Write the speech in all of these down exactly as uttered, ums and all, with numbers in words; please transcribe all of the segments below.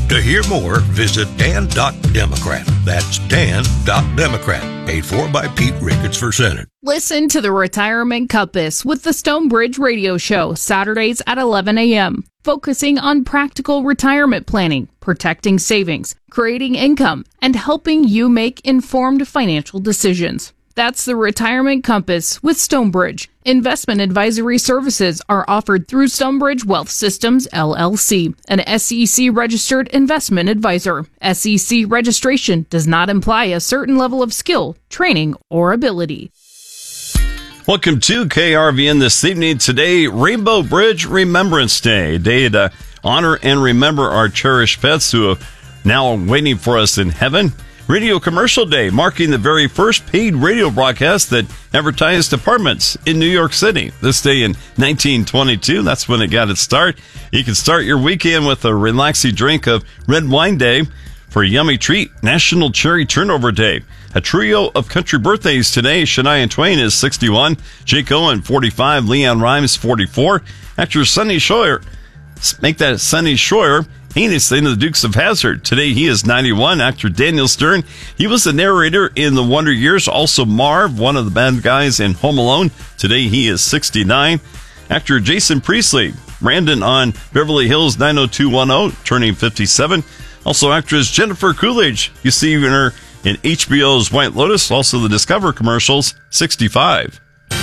To hear more, visit dan dot democrat. That's dan dot democrat. Paid for by Pete Ricketts for Senate. Listen to the Retirement Compass with the Stonebridge Radio Show, Saturdays at eleven a.m., focusing on practical retirement planning, protecting savings, creating income, and helping you make informed financial decisions. That's the Retirement Compass with Stonebridge. Investment advisory services are offered through Stonebridge Wealth Systems, L L C, an S E C-registered investment advisor. S E C registration does not imply a certain level of skill, training, or ability. Welcome to K R V N this evening. Today, Rainbow Bridge Remembrance Day, a day to honor and remember our cherished pets who are now waiting for us in heaven. Radio Commercial Day, marking the very first paid radio broadcast that advertised apartments in New York City. This day in nineteen twenty-two, that's when it got its start. You can start your weekend with a relaxing drink of red wine day. For a yummy treat, National Cherry Turnover Day. A trio of country birthdays today. Shania Twain is sixty-one, Jake Owen forty-five, Leanne Rimes forty-four. Actor Sonny Scheuer, make that Sonny Scheuer, heinous thing of the Dukes of Hazzard. Today he is ninety-one. Actor Daniel Stern, he was the narrator in The Wonder Years. Also Marv, one of the bad guys in Home Alone. Today he is sixty-nine. Actor Jason Priestley, Brandon on Beverly Hills nine oh two one oh, turning fifty-seven. Also actress Jennifer Coolidge, you see her in H B O's White Lotus, also the Discover commercials, sixty-five.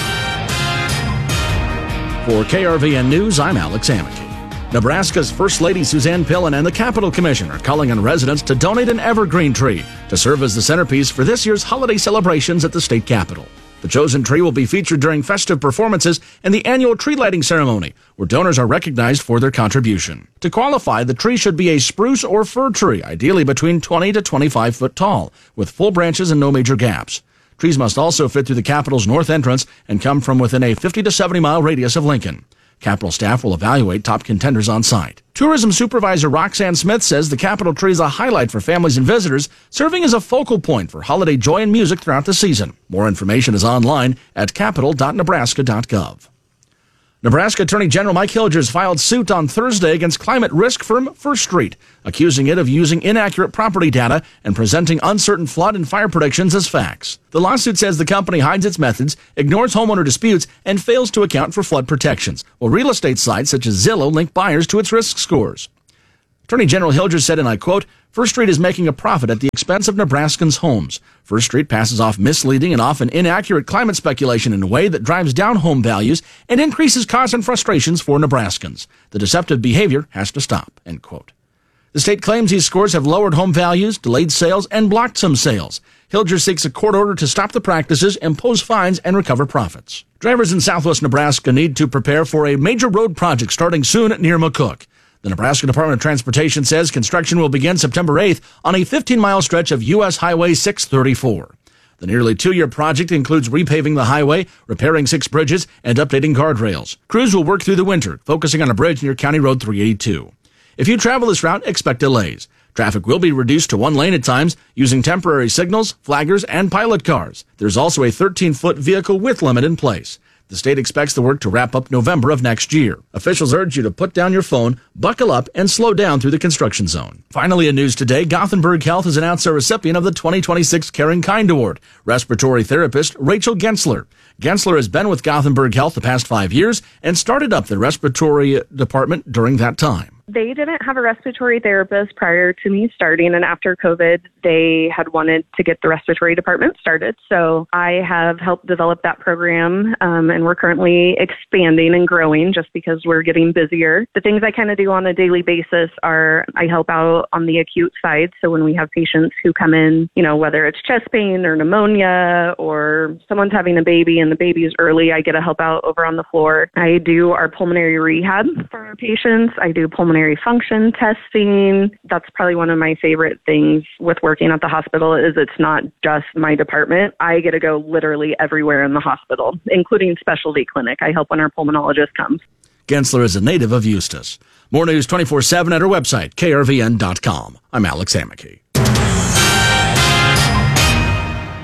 For K R V N News, I'm Alex Amicky. Nebraska's First Lady Suzanne Pillen and the Capitol Commission are calling on residents to donate an evergreen tree to serve as the centerpiece for this year's holiday celebrations at the state capitol. The chosen tree will be featured during festive performances and the annual tree lighting ceremony, where donors are recognized for their contribution. To qualify, the tree should be a spruce or fir tree, ideally between twenty to twenty-five foot tall, with full branches and no major gaps. Trees must also fit through the Capitol's north entrance and come from within a fifty to seventy mile radius of Lincoln. Capitol staff will evaluate top contenders on site. Tourism Supervisor Roxanne Smith says the Capitol tree is a highlight for families and visitors, serving as a focal point for holiday joy and music throughout the season. More information is online at capitol dot nebraska dot gov. Nebraska Attorney General Mike Hilgers filed suit on Thursday against climate risk firm First Street, accusing it of using inaccurate property data and presenting uncertain flood and fire predictions as facts. The lawsuit says the company hides its methods, ignores homeowner disputes, and fails to account for flood protections, while real estate sites such as Zillow link buyers to its risk scores. Attorney General Hilgers said, and I quote, First Street is making a profit at the expense of Nebraskans' homes. First Street passes off misleading and often inaccurate climate speculation in a way that drives down home values and increases costs and frustrations for Nebraskans. The deceptive behavior has to stop, end quote. The state claims these scores have lowered home values, delayed sales, and blocked some sales. Hilgers seeks a court order to stop the practices, impose fines, and recover profits. Drivers in southwest Nebraska need to prepare for a major road project starting soon near McCook. The Nebraska Department of Transportation says construction will begin September eighth on a fifteen mile stretch of U S Highway six thirty-four. The nearly two-year project includes repaving the highway, repairing six bridges, and updating guardrails. Crews will work through the winter, focusing on a bridge near County Road three eighty-two. If you travel this route, expect delays. Traffic will be reduced to one lane at times using temporary signals, flaggers, and pilot cars. There's also a thirteen foot vehicle width limit in place. The state expects the work to wrap up November of next year. Officials urge you to put down your phone, buckle up, and slow down through the construction zone. Finally, in news today, Gothenburg Health has announced a recipient of the twenty twenty-six Caring Kind Award, respiratory therapist Rachel Gensler. Gensler has been with Gothenburg Health the past five years and started up the respiratory department during that time. They didn't have a respiratory therapist prior to me starting, and after COVID, they had wanted to get the respiratory department started. So I have helped develop that program, um, and we're currently expanding and growing just because we're getting busier. The things I kind of do on a daily basis are I help out on the acute side. So when we have patients who come in, you know, whether it's chest pain or pneumonia or someone's having a baby and the baby is early, I get to help out over on the floor. I do our pulmonary rehab for our patients. I do pulmonary function testing. That's probably one of my favorite things with working at the hospital is it's not just my department. I get to go literally everywhere in the hospital, including specialty clinic. I help when our pulmonologist comes. Gensler is a native of Eustis. More news twenty-four seven at our website, K R V N dot com. I'm Alex Amicky.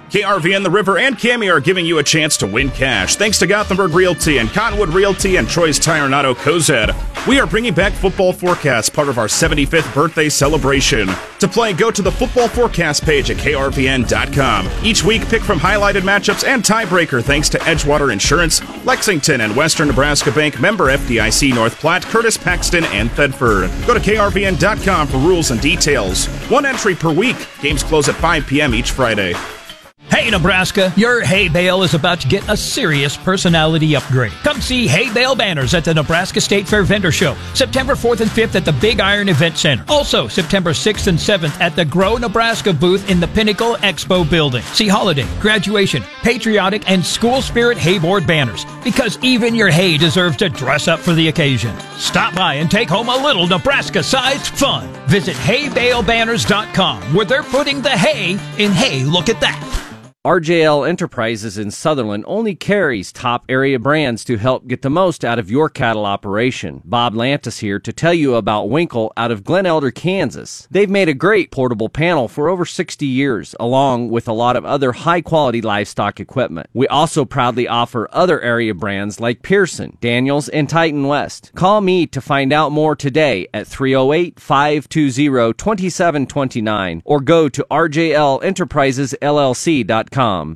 K R V N, The River, and Cami are giving you a chance to win cash. Thanks to Gothenburg Realty and Cottonwood Realty and Troy's Tire and Auto Cozad. We are bringing back Football Forecast, part of our seventy-fifth birthday celebration. To play, go to the Football Forecast page at K R V N dot com. Each week, pick from highlighted matchups and tiebreaker thanks to Edgewater Insurance, Lexington and Western Nebraska Bank, member F D I C, North Platte, Curtis, Paxton, and Thedford. Go to K R V N dot com for rules and details. One entry per week. Games close at five p.m. each Friday. Hey, Nebraska, your hay bale is about to get a serious personality upgrade. Come see hay bale banners at the Nebraska State Fair Vendor Show, September fourth and fifth at the Big Iron Event Center. Also, September sixth and seventh at the Grow Nebraska booth in the Pinnacle Expo building. See holiday, graduation, patriotic, and school spirit hayboard banners, because even your hay deserves to dress up for the occasion. Stop by and take home a little Nebraska-sized fun. Visit hay bale banners dot com, where they're putting the hay in Hey, Look at That. R J L Enterprises in Sutherland only carries top area brands to help get the most out of your cattle operation. Bob Lantis here to tell you about Winkle out of Glen Elder, Kansas. They've made a great portable panel for over sixty years, along with a lot of other high-quality livestock equipment. We also proudly offer other area brands like Pearson, Daniels, and Titan West. Call me to find out more today at three oh eight, five two zero, two seven two nine or go to R J L Enterprises L L C dot com.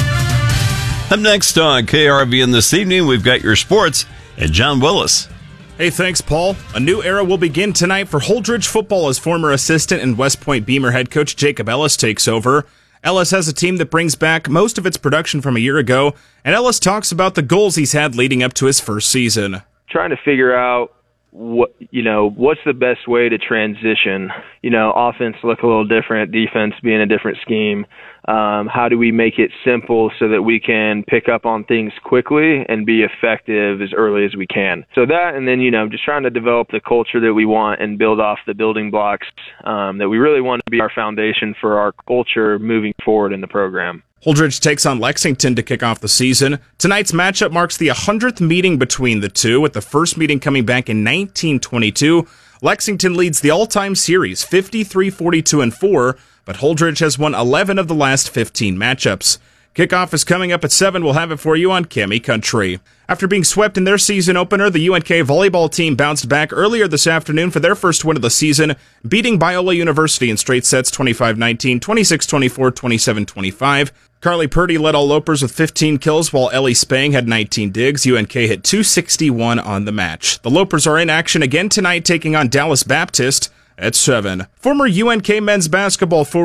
Up next on K R V N this evening, we've got your sports and John Willis. Hey, thanks, Paul. A new era will begin tonight for Holdridge football as former assistant and West Point Beamer head coach Jacob Ellis takes over. Ellis has a team that brings back most of its production from a year ago, and Ellis talks about the goals he's had leading up to his first season. Trying to figure out what, you know, what's the best way to transition. You know, offense look a little different, defense being a different scheme. Um, how do we make it simple so that we can pick up on things quickly and be effective as early as we can? So that, and then, you know, just trying to develop the culture that we want and build off the building blocks um, that we really want to be our foundation for our culture moving forward in the program. Holdridge takes on Lexington to kick off the season. Tonight's matchup marks the one hundredth meeting between the two, with the first meeting coming back in nineteen twenty-two. Lexington leads the all-time series fifty-three forty-two and four, but Holdridge has won eleven of the last fifteen matchups. Kickoff is coming up at seven. We'll have it for you on Cami Country. After being swept in their season opener, the U N K volleyball team bounced back earlier this afternoon for their first win of the season, beating Biola University in straight sets twenty-five nineteen, twenty-six twenty-four, twenty-seven twenty-five. Carly Purdy led all Lopers with fifteen kills, while Ellie Spang had nineteen digs. U N K hit two sixty-one on the match. The Lopers are in action again tonight, taking on Dallas Baptist at seven. Former U N K men's basketball forward